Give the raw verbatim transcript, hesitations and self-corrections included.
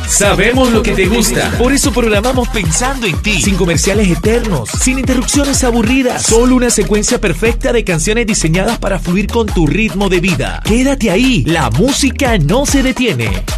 Sabemos lo que te gusta. Por eso programamos pensando en ti. Sin comerciales eternos, sin interrupciones aburridas. Solo una secuencia perfecta de canciones diseñadas para fluir con tu ritmo de vida. Quédate ahí, la música no se detiene.